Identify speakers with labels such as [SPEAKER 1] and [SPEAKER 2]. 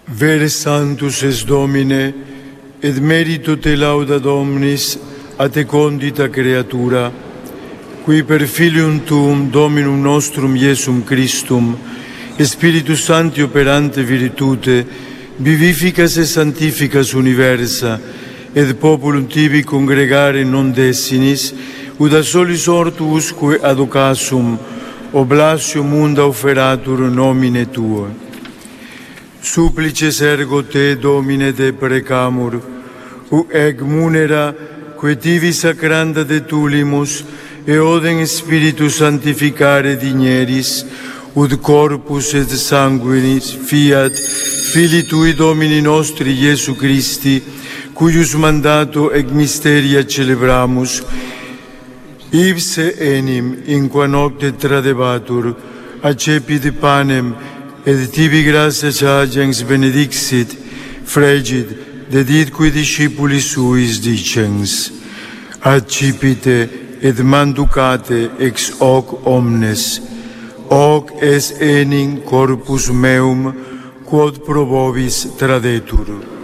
[SPEAKER 1] Vere Sanctus es Domine, et merito te lauda Dominis a te condita creatura, qui per Filium Tuum Dominum nostrum Iesum Christum, Spiritus Sancti operante virtute, vivificas et sanctificas universa, et populum tibi congregare non desinis, ut a solis ortuusque ad occasum, oblatio munda offeratur nomine Tuo. Supplices ergo te, Domine, te precamur, ec munera, que tibi sacranda de tulimus, e odem Spiritus sanctificare digneris, ut corpus et sanguinis fiat Filii Tui Domini nostri Iesu Christi, cuius mandato ec mysteria celebramus, ipse enim in qua nocte tradebatur, accepit panem, et tibi gratias agens benedixit, fregit, dedit qui discipulis suis dicens, accipite et manducate ex hoc omnes, hoc es enim corpus meum, quod pro vobis tradetur.